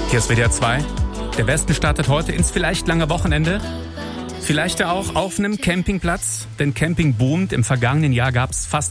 Hier ist WDR 2. Der Westen startet heute ins vielleicht lange Wochenende. Vielleicht ja auch auf einem Campingplatz, denn Camping boomt. Im vergangenen Jahr gab es fast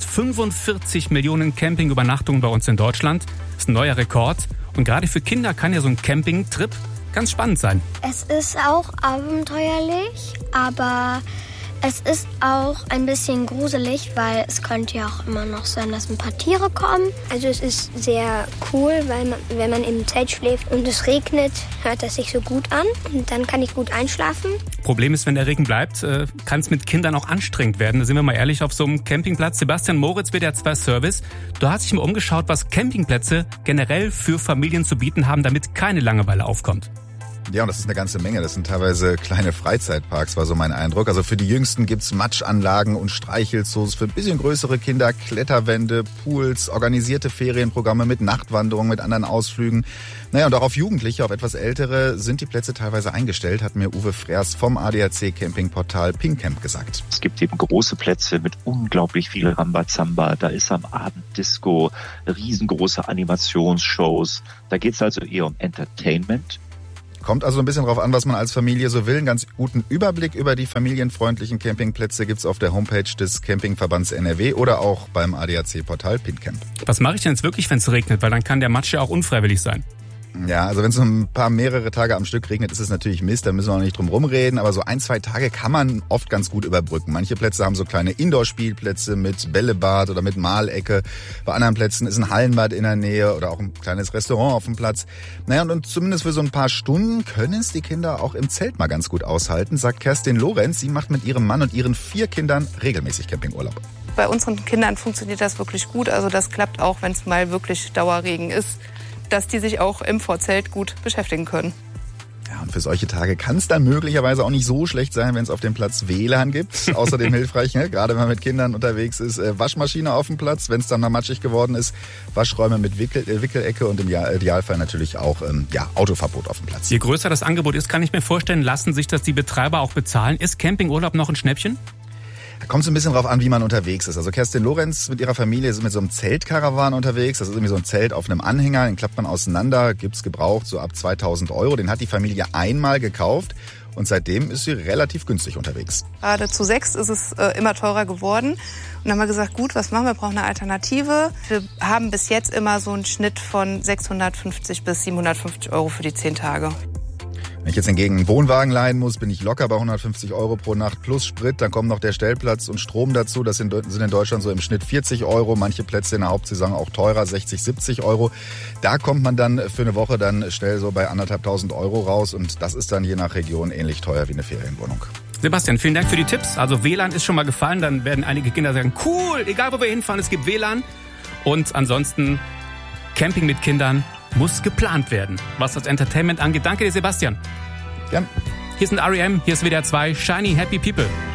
45 Millionen Campingübernachtungen bei uns in Deutschland. Das ist ein neuer Rekord. Und gerade für Kinder kann ja so ein Campingtrip ganz spannend sein. Es ist auch abenteuerlich, aber es ist auch ein bisschen gruselig, weil es könnte ja auch immer noch sein, dass ein paar Tiere kommen. Also es ist sehr cool, weil wenn man im Zelt schläft und es regnet, hört das sich so gut an und dann kann ich gut einschlafen. Problem ist, wenn der Regen bleibt, kann es mit Kindern auch anstrengend werden. Da sind wir mal ehrlich, auf so einem Campingplatz. Sebastian Moritz, WDR 2 Service. Du hast dich mal umgeschaut, was Campingplätze generell für Familien zu bieten haben, damit keine Langeweile aufkommt. Ja, und das ist eine ganze Menge. Das sind teilweise kleine Freizeitparks, war so mein Eindruck. Also für die Jüngsten gibt's Matschanlagen und Streichelzoos, für ein bisschen größere Kinder Kletterwände, Pools, organisierte Ferienprogramme mit Nachtwanderungen, mit anderen Ausflügen. Naja, und auch auf Jugendliche, auf etwas Ältere sind die Plätze teilweise eingestellt, hat mir Uwe Freers vom ADAC Campingportal Pinkcamp gesagt. Es gibt eben große Plätze mit unglaublich viel Rambazamba. Da ist am Abend Disco, riesengroße Animationsshows. Da geht's also eher um Entertainment. Kommt also ein bisschen drauf an, was man als Familie so will. Einen ganz guten Überblick über die familienfreundlichen Campingplätze gibt's auf der Homepage des Campingverbands NRW oder auch beim ADAC-Portal Pinkcamp. Was mache ich denn jetzt wirklich, wenn es regnet? Weil dann kann der Matsch ja auch unfreiwillig sein. Ja, also wenn es mehrere Tage am Stück regnet, ist es natürlich Mist, da müssen wir auch nicht drum rumreden, aber so 1-2 Tage kann man oft ganz gut überbrücken. Manche Plätze haben so kleine Indoor-Spielplätze mit Bällebad oder mit Malecke. Bei anderen Plätzen ist ein Hallenbad in der Nähe oder auch ein kleines Restaurant auf dem Platz. Naja, und zumindest für so ein paar Stunden können es die Kinder auch im Zelt mal ganz gut aushalten, sagt Kerstin Lorenz. Sie macht mit ihrem Mann und ihren 4 Kindern regelmäßig Campingurlaub. Bei unseren Kindern funktioniert das wirklich gut, also das klappt auch, wenn es mal wirklich Dauerregen ist, dass die sich auch im Vorzelt gut beschäftigen können. Ja, und für solche Tage kann es dann möglicherweise auch nicht so schlecht sein, wenn es auf dem Platz WLAN gibt. Außerdem hilfreich, ne? Gerade wenn man mit Kindern unterwegs ist, Waschmaschine auf dem Platz, wenn es dann mal matschig geworden ist, Waschräume mit Wickelecke und im Idealfall natürlich auch Autoverbot auf dem Platz. Je größer das Angebot ist, kann ich mir vorstellen, lassen sich das die Betreiber auch bezahlen. Ist Campingurlaub noch ein Schnäppchen? Da kommt es ein bisschen drauf an, wie man unterwegs ist. Also Kerstin Lorenz mit ihrer Familie ist mit so einem Zeltkarawan unterwegs. Das ist irgendwie so ein Zelt auf einem Anhänger, den klappt man auseinander, gibt's gebraucht so ab 2.000 €. Den hat die Familie einmal gekauft und seitdem ist sie relativ günstig unterwegs. Gerade zu 6 ist es immer teurer geworden. Und dann haben wir gesagt, gut, was machen wir? Wir brauchen eine Alternative. Wir haben bis jetzt immer so einen Schnitt von 650 bis 750 € für die 10 Tage. Wenn ich jetzt hingegen einen Wohnwagen leihen muss, bin ich locker bei 150 € pro Nacht plus Sprit. Dann kommen noch der Stellplatz und Strom dazu. Das sind in Deutschland so im Schnitt 40 €. Manche Plätze in der Hauptsaison auch teurer, 60, 70 €. Da kommt man dann für eine Woche dann schnell so bei 1.500 € raus. Und das ist dann je nach Region ähnlich teuer wie eine Ferienwohnung. Sebastian, vielen Dank für die Tipps. Also WLAN ist schon mal gefallen. Dann werden einige Kinder sagen, cool, egal wo wir hinfahren, es gibt WLAN. Und ansonsten Camping mit Kindern muss geplant werden, was das Entertainment angeht. Danke dir, Sebastian. Gern. Hier sind R.E.M., hier ist WDR 2, Shiny Happy People.